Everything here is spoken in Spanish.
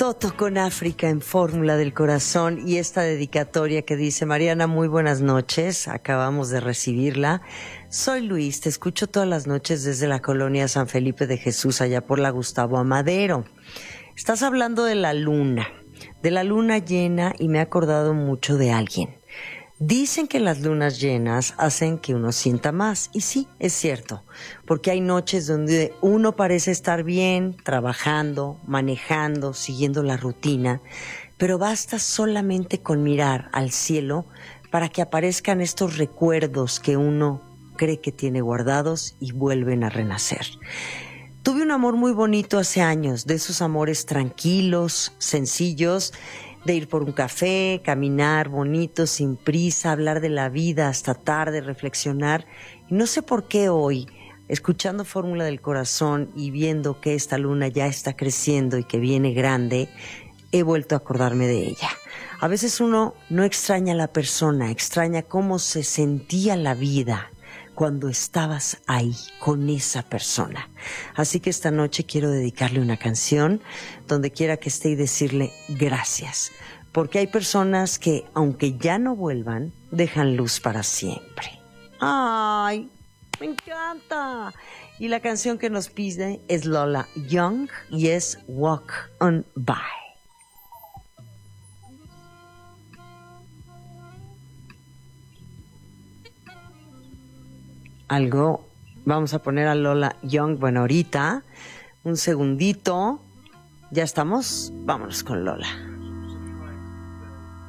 Toto con África en Fórmula del Corazón y esta dedicatoria que dice: Mariana, muy buenas noches, acabamos de recibirla. Soy Luis, te escucho todas las noches desde la colonia San Felipe de Jesús, allá por la Gustavo Amadero. Estás hablando de la luna llena, y me he acordado mucho de alguien. Dicen que las lunas llenas hacen que uno sienta más, y sí, es cierto, porque hay noches donde uno parece estar bien, trabajando, manejando, siguiendo la rutina, pero basta solamente con mirar al cielo para que aparezcan estos recuerdos que uno cree que tiene guardados y vuelven a renacer. Tuve un amor muy bonito hace años, de esos amores tranquilos, sencillos, de ir por un café, caminar bonito, sin prisa, hablar de la vida hasta tarde, reflexionar. Y no sé por qué hoy, escuchando Fórmula del Corazón y viendo que esta luna ya está creciendo y que viene grande, he vuelto a acordarme de ella. A veces uno no extraña a la persona, extraña cómo se sentía la vida cuando estabas ahí con esa persona. Así que esta noche quiero dedicarle una canción donde quiera que esté y decirle gracias, porque hay personas que, aunque ya no vuelvan, dejan luz para siempre. ¡Ay! ¡Me encanta! Y la canción que nos pide es Lola Young y es Walk On By. Algo, vamos a poner a Lola Young, bueno, ahorita, un segundito, ¿ya estamos? Vámonos con Lola.